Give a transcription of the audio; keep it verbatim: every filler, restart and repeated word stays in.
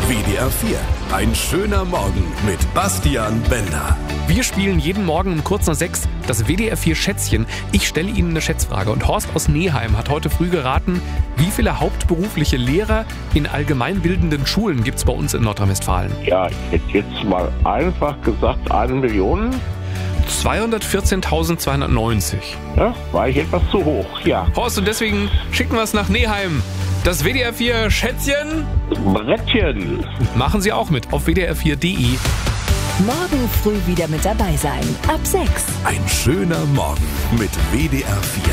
W D R vier. Ein schöner Morgen mit Bastian Bender. Wir spielen jeden Morgen um kurz nach sechs das W D R vier Schätzchen. Ich stelle Ihnen eine Schätzfrage und Horst aus Neheim hat heute früh geraten, wie viele hauptberufliche Lehrer in allgemeinbildenden Schulen gibt es bei uns in Nordrhein-Westfalen? Ja, ich hätte jetzt mal einfach gesagt, eine Million. zweihundertvierzehntausendzweihundertneunzig. Ja, war ich etwas zu hoch, ja. Horst, und deswegen schicken wir es nach Neheim. Das W D R vier Schätzchen Brettchen. machen Sie auch mit auf w d r vier punkt d e. Morgen früh wieder mit dabei sein. Ab sechs. Ein schöner Morgen mit W D R vier.